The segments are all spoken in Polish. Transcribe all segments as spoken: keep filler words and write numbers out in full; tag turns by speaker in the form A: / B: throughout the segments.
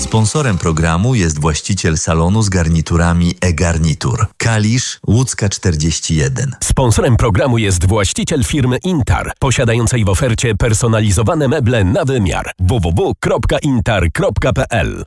A: Sponsorem programu jest właściciel salonu z garniturami e-Garnitur. Kalisz, Łódzka czterdzieści jeden.
B: Sponsorem programu jest właściciel firmy Intar, posiadającej w ofercie personalizowane meble na wymiar. w w w kropka intar kropka p l.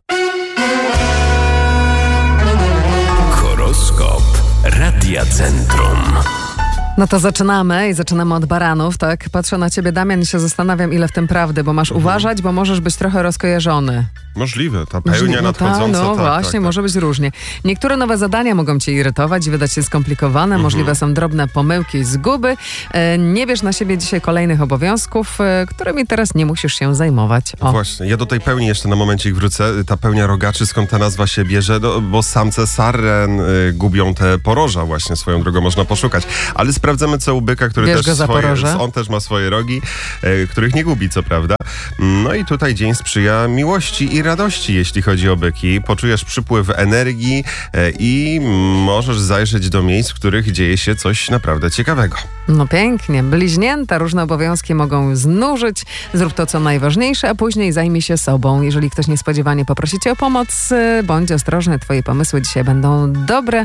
B: Horoskop Radia Centrum.
C: No to zaczynamy i zaczynamy od baranów, tak? Patrzę na ciebie, Damian, i się zastanawiam, ile w tym prawdy, bo masz mhm. uważać, bo możesz być trochę rozkojarzony.
D: Możliwe, ta pełnia
C: no
D: nadchodząca.
C: Ta, no
D: tak,
C: właśnie,
D: tak, tak.
C: może być różnie. Niektóre nowe zadania mogą cię irytować i wydać się skomplikowane. Mhm. Możliwe są drobne pomyłki i zguby. E, nie bierz na siebie dzisiaj kolejnych obowiązków, e, którymi teraz nie musisz się zajmować. O.
D: Właśnie, ja do tej pełni jeszcze na momencik wrócę. Ta pełnia rogaczy, skąd ta nazwa się bierze? No, bo samce sarren y, gubią te poroża właśnie, swoją drogą można poszukać. Ale sprawdzamy, co u byka, który
C: Bierz
D: też
C: go za
D: swoje,
C: poroże.
D: on też ma swoje rogi, y, których nie gubi, co prawda. No i tutaj dzień sprzyja miłości i radości, jeśli chodzi o byki. Poczujesz przypływ energii y, i możesz zajrzeć do miejsc, w których dzieje się coś naprawdę ciekawego.
C: No pięknie. Bliźnięta, różne obowiązki mogą znużyć. Zrób to, co najważniejsze, a później zajmij się sobą. Jeżeli ktoś niespodziewanie poprosi cię o pomoc, bądź ostrożny. Twoje pomysły dzisiaj będą dobre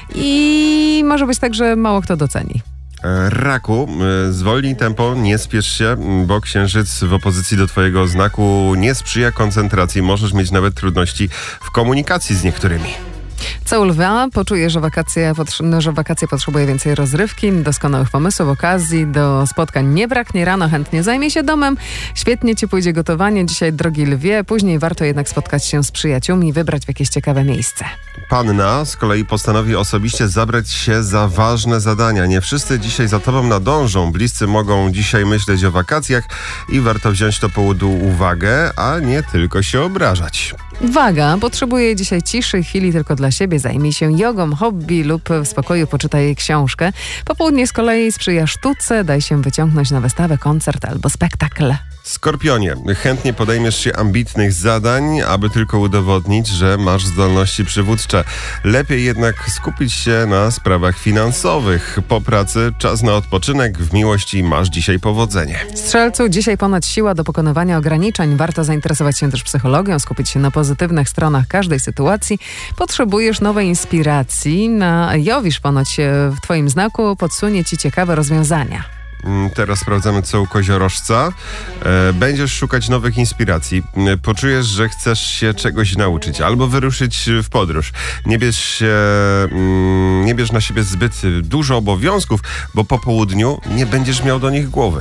C: i może być tak, że mało kto doceni.
D: Raku, zwolnij tempo, nie spiesz się, bo księżyc w opozycji do twojego znaku nie sprzyja koncentracji. Możesz mieć nawet trudności w komunikacji z niektórymi.
C: Co u lwa? Poczuje, że wakacje, no, że wakacje potrzebuje więcej rozrywki, doskonałych pomysłów, okazji do spotkań nie braknie. Rano chętnie zajmie się domem. Świetnie ci pójdzie gotowanie dzisiaj, drogi lwie. Później warto jednak spotkać się z przyjaciółmi i wybrać w jakieś ciekawe miejsce.
D: Panna z kolei postanowi osobiście zabrać się za ważne zadania. Nie wszyscy dzisiaj za tobą nadążą. Bliscy mogą dzisiaj myśleć o wakacjach i warto wziąć to pod uwagę, a nie tylko się obrażać.
C: Waga potrzebuje dzisiaj ciszy, chwili tylko dla siebie. Zajmij się jogą, hobby lub w spokoju poczytaj książkę. Popołudnie z kolei sprzyja sztuce, daj się wyciągnąć na wystawę, koncert albo spektakl.
D: Skorpionie, chętnie podejmiesz się ambitnych zadań, aby tylko udowodnić, że masz zdolności przywódcze. Lepiej jednak skupić się na sprawach finansowych. Po pracy czas na odpoczynek, w miłości masz dzisiaj powodzenie.
C: Strzelcu, dzisiaj ponoć siła do pokonywania ograniczeń. Warto zainteresować się też psychologią, skupić się na pozytywnych stronach każdej sytuacji. Potrzebujesz nowej inspiracji. Na Jowisz ponoć w twoim znaku podsunie ci ciekawe rozwiązania.
D: Teraz sprawdzamy, co u koziorożca. E, będziesz szukać nowych inspiracji. E, poczujesz, że chcesz się czegoś nauczyć albo wyruszyć w podróż. Nie bierz, się, mm, nie bierz na siebie zbyt dużo obowiązków, bo po południu nie będziesz miał do nich głowy.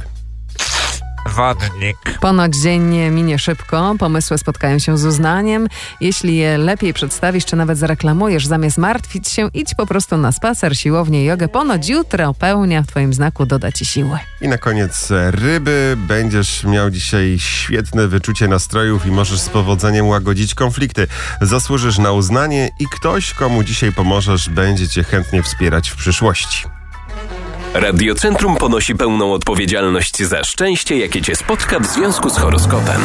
E: Wodnik.
C: Ponoć dzień minie szybko, pomysły spotkają się z uznaniem. Jeśli je lepiej przedstawisz, czy nawet zareklamujesz, zamiast martwić się, idź po prostu na spacer, siłownię, jogę. Ponoć jutro pełnia w twoim znaku doda ci siły.
D: I na koniec ryby. Będziesz miał dzisiaj świetne wyczucie nastrojów i możesz z powodzeniem łagodzić konflikty. Zasłużysz na uznanie i ktoś, komu dzisiaj pomożesz, będzie cię chętnie wspierać w przyszłości.
B: Radio Centrum ponosi pełną odpowiedzialność za szczęście, jakie cię spotka w związku z horoskopem.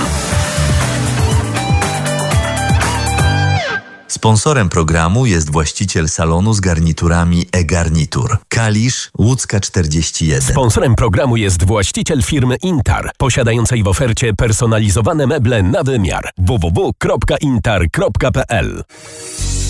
A: Sponsorem programu jest właściciel salonu z garniturami e-Garnitur. Kalisz, Łódzka czterdzieści jeden.
B: Sponsorem programu jest właściciel firmy Intar, posiadającej w ofercie personalizowane meble na wymiar. w w w kropka intar kropka p l.